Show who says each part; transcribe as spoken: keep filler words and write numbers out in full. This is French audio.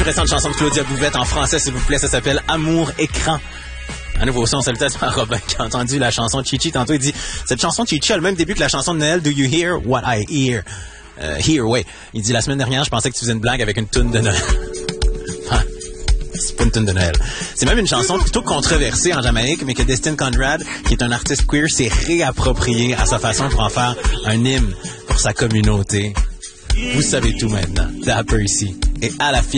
Speaker 1: récente chanson de Claudia Bouvette en français, s'il vous plaît. Ça s'appelle Amour écran. À nouveau son, salutations à Robin qui a entendu la chanson Chichi tantôt. Il dit, cette chanson Chichi a le même début que la chanson de Noël Do You Hear What I Hear? Euh, here, ouais. Il dit, la semaine dernière, je pensais que tu faisais une blague avec une toune de Noël. C'est pas une toune de Noël. C'est même une chanson plutôt controversée en Jamaïque, mais que Destin Conrad, qui est un artiste queer, s'est réapproprié à sa façon pour en faire un hymne pour sa communauté. Vous savez tout maintenant. Dapper ici. Et à la fière